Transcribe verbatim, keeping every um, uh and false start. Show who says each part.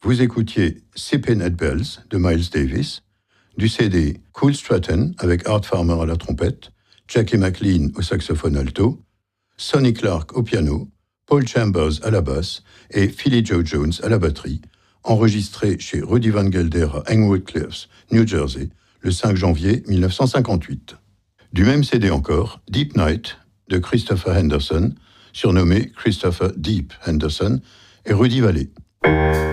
Speaker 1: Vous écoutiez C P Net Bells de Miles Davis, du C D Cool Stratton avec Art Farmer à la trompette, Jackie McLean au saxophone alto, Sonny Clark au piano, Paul Chambers à la basse et Philly Joe Jones à la batterie, enregistré chez Rudy Van Gelder à Englewood Cliffs, New Jersey, le cinq janvier mille neuf cent cinquante-huit. Du même C D encore, Deep Night de Christopher Henderson, surnommé Christopher Deep Henderson, et Rudy Vallée.